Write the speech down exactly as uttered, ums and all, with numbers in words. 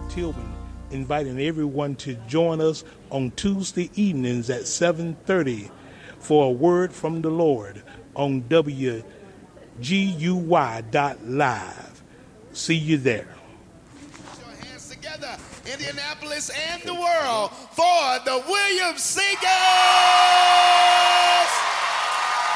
Tillman, inviting everyone to join us on Tuesday evenings at seven thirty for a word from the Lord on W G U Y dot live. See you there. Put your hands together, Indianapolis and the world, for the Williams Singers!